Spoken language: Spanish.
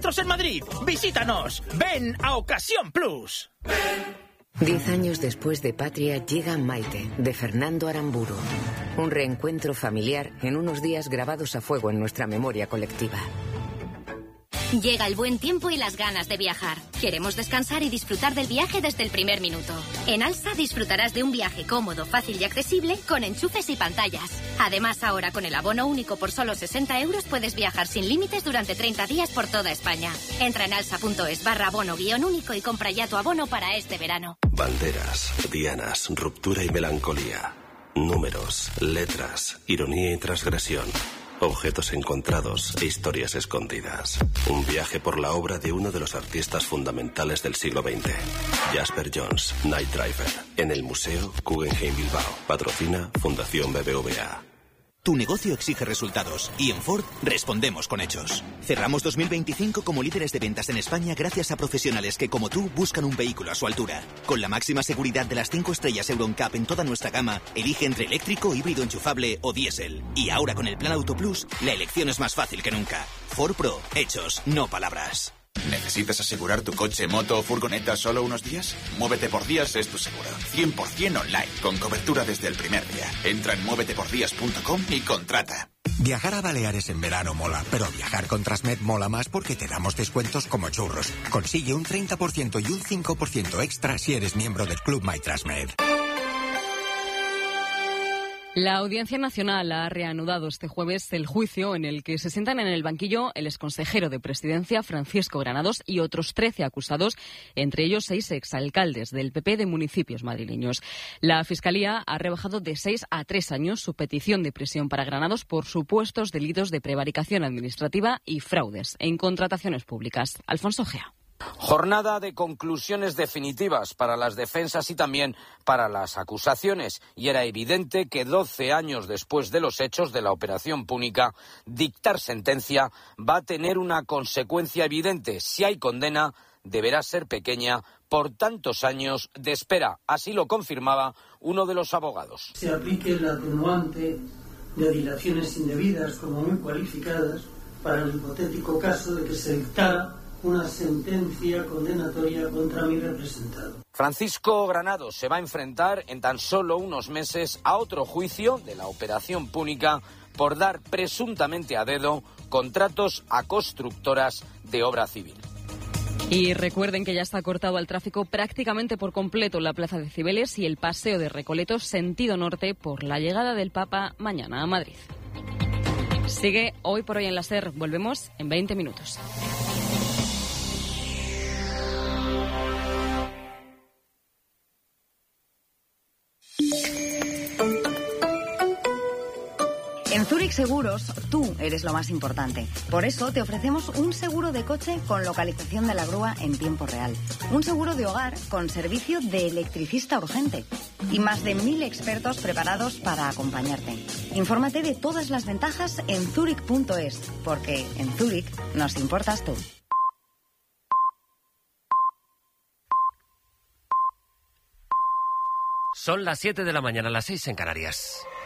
en Madrid. Visítanos. Ven a Ocasión Plus. 10 años después de Patria llega Maite, de Fernando Aramburu. Un reencuentro familiar en unos días grabados a fuego en nuestra memoria colectiva. Llega el buen tiempo y las ganas de viajar. Queremos descansar y disfrutar del viaje desde el primer minuto. En Alsa disfrutarás de un viaje cómodo, fácil y accesible con enchufes y pantallas. Además, ahora con el abono único por solo 60 euros puedes viajar sin límites durante 30 días por toda España. Entra en alsa.es/abono-único y compra ya tu abono para este verano. Banderas, dianas, ruptura y melancolía. Números, letras, ironía y transgresión. Objetos encontrados e historias escondidas. Un viaje por la obra de uno de los artistas fundamentales del siglo XX. Jasper Johns, Night Driver. En el Museo Guggenheim Bilbao. Patrocina Fundación BBVA. Tu negocio exige resultados y en Ford respondemos con hechos. Cerramos 2025 como líderes de ventas en España gracias a profesionales que, como tú, buscan un vehículo a su altura. Con la máxima seguridad de las 5 estrellas EuroNCAP en toda nuestra gama, elige entre eléctrico, híbrido enchufable o diésel. Y ahora con el Plan Auto Plus, la elección es más fácil que nunca. Ford Pro, hechos, no palabras. ¿Necesitas asegurar tu coche, moto o furgoneta solo unos días? Muévete por Días es tu seguro. 100% online, con cobertura desde el primer día. Entra en muévetepordías.com y contrata. Viajar a Baleares en verano mola, pero viajar con Transmed mola más porque te damos descuentos como churros. Consigue un 30% y un 5% extra si eres miembro del Club MyTransmed. La Audiencia Nacional ha reanudado este jueves el juicio en el que se sientan en el banquillo el exconsejero de Presidencia, Francisco Granados, y otros 13 acusados, entre ellos 6 exalcaldes del PP de municipios madrileños. La Fiscalía ha rebajado de 6 a 3 años su petición de prisión para Granados por supuestos delitos de prevaricación administrativa y fraudes en contrataciones públicas. Alfonso Gea. Jornada de conclusiones definitivas para las defensas y también para las acusaciones. Y era evidente que 12 años después de los hechos de la Operación Púnica, dictar sentencia va a tener una consecuencia evidente. Si hay condena, deberá ser pequeña por tantos años de espera. Así lo confirmaba uno de los abogados. Se aplique el atenuante de dilaciones indebidas como muy cualificadas para el hipotético caso de que se dictara una sentencia condenatoria contra mi representado. Francisco Granados se va a enfrentar en tan solo unos meses a otro juicio de la Operación Púnica por dar presuntamente a dedo contratos a constructoras de obra civil. Y recuerden que ya está cortado al tráfico prácticamente por completo la Plaza de Cibeles y el Paseo de Recoletos sentido norte por la llegada del Papa mañana a Madrid. Sigue Hoy por Hoy en la SER. Volvemos en 20 minutos. En Zurich Seguros, tú eres lo más importante. Por eso te ofrecemos un seguro de coche con localización de la grúa en tiempo real. Un seguro de hogar con servicio de electricista urgente. Y más de 1000 expertos preparados para acompañarte. Infórmate de todas las ventajas en Zurich.es, porque en Zurich nos importas tú. Son las 7 de la mañana, las 6 en Canarias.